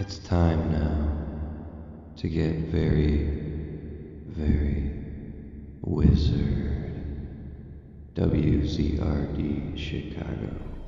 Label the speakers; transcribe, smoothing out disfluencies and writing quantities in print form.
Speaker 1: It's time now to get very, very wizard. WZRD Chicago.